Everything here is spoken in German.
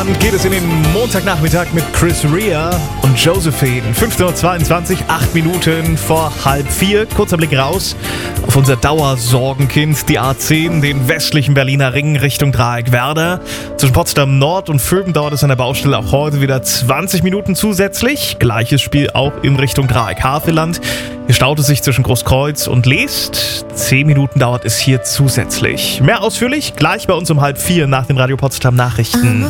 Dann geht es in den Montagnachmittag mit Chris Rea und Josephine. 15.22 Uhr, 8 Minuten vor 3:30. Kurzer Blick raus auf unser Dauersorgenkind, die A10, den westlichen Berliner Ring Richtung Dreieck Werder. Zwischen Potsdam Nord und Vöben dauert es an der Baustelle auch heute wieder 20 Minuten zusätzlich. Gleiches Spiel auch in Richtung Dreieck Havelland. Hier staut es sich zwischen Großkreuz und Leest. 10 Minuten dauert es hier zusätzlich. Mehr ausführlich gleich bei uns um 3:30 nach den Radio Potsdam Nachrichten.